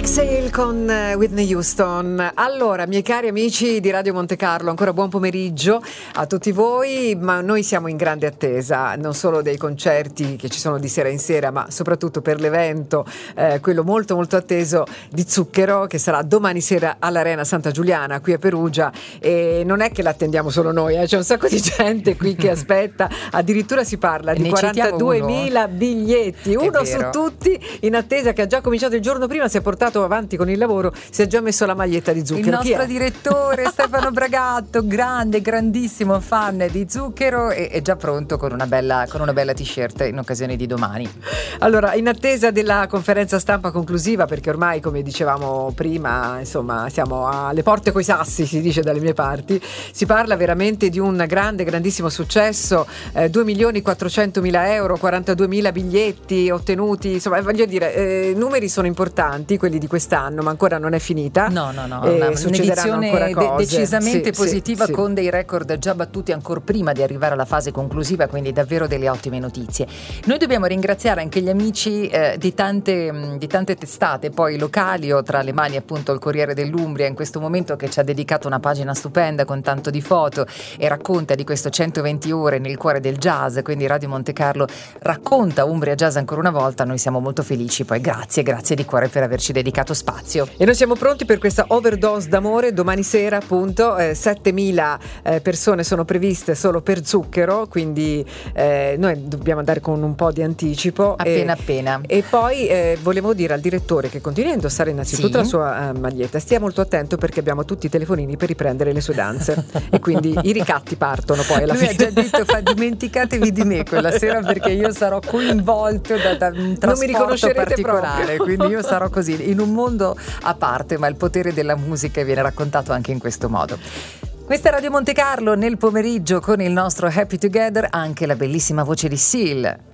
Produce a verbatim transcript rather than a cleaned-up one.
Exhale con Whitney Houston. Allora, miei cari amici di Radio Monte Carlo, ancora buon pomeriggio a tutti voi, ma noi siamo in grande attesa non solo dei concerti che ci sono di sera in sera, ma soprattutto per l'evento, eh, quello molto molto atteso di Zucchero, che sarà domani sera all'Arena Santa Giuliana qui a Perugia. E non è che l'attendiamo solo noi, eh, c'è un sacco di gente qui che aspetta, addirittura si parla di quarantaduemila biglietti, uno su tutti, in attesa, che ha già cominciato il giorno prima, si è portato avanti con il lavoro, si è già messo la maglietta di Zucchero. Il nostro direttore Stefano Bragatto, grande, grandissimo fan di Zucchero, e è già pronto con una bella, con una bella t-shirt in occasione di domani. Allora, in attesa della conferenza stampa conclusiva, perché ormai, come dicevamo prima, insomma, siamo alle porte coi sassi, si dice dalle mie parti, si parla veramente di un grande, grandissimo successo, eh, due milioni quattrocentomila euro, quarantaduemila biglietti ottenuti, insomma, voglio dire, eh, numeri sono importanti, quelli di quest'anno, ma ancora non è finita. No, no, no, eh, una, un'edizione un'edizione de- decisamente sì, positiva, sì, con sì. dei record già battuti ancora prima di arrivare alla fase conclusiva, quindi davvero delle ottime notizie. Noi dobbiamo ringraziare anche gli amici eh, di tante di tante testate poi locali, o tra le mani appunto il Corriere dell'Umbria in questo momento, che ci ha dedicato una pagina stupenda con tanto di foto e racconta di questo centoventi ore nel cuore del jazz. Quindi Radio Monte Carlo racconta Umbria Jazz ancora una volta. Noi siamo molto felici, poi grazie, grazie di cuore per averci dedicato spazio. E noi siamo pronti per questa overdose d'amore domani sera, appunto, eh, settemila eh, persone sono previste solo per Zucchero, quindi eh, noi dobbiamo andare con un po' di anticipo. Appena e, appena. E poi eh, volevo dire al direttore, che continua a indossare innanzitutto sì. la sua uh, maglietta, stia molto attento, perché abbiamo tutti i telefonini per riprendere le sue danze e quindi i ricatti partono poi alla Lui fine. ha già detto: fa, dimenticatevi di me quella sera, perché io sarò coinvolto da, da un trasporto non mi riconoscerete particolare, proprio. quindi io sarò così in un mondo a parte, ma il potere della musica viene raccontato anche in questo modo. Questa è Radio Monte Carlo nel pomeriggio con il nostro Happy Together, anche la bellissima voce di Seal.